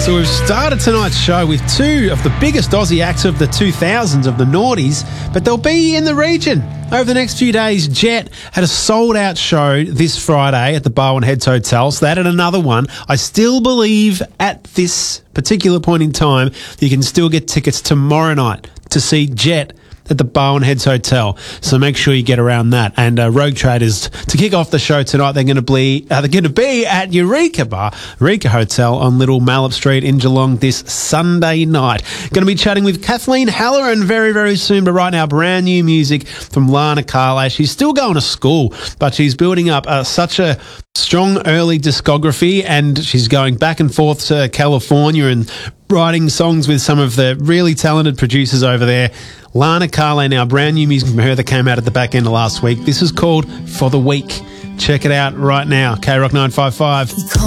So we've started tonight's show with two of the biggest Aussie acts of the 2000s, of the noughties, but they'll be in the region over the next few days. Jet had a sold-out show this Friday at the Barwon Heads Hotel, so they added another one. I still believe at this particular point in time you can still get tickets tomorrow night to see Jet at the Barwon Heads Hotel, so make sure you get around that. And Rogue Traders, to kick off the show tonight, they're going to be at Eureka Bar, Eureka Hotel on Little Mallup Street in Geelong this Sunday night. Going to be chatting with Kathleen Halloran very, very soon, but right now, brand new music from Lana Carlay. She's still going to school, but she's building up such a strong early discography, and she's going back and forth to California and writing songs with some of the really talented producers over there. Lana Carlay now, brand new music from her that came out at the back end of last week. This is called For the Week. Check it out right now. K-Rock 955.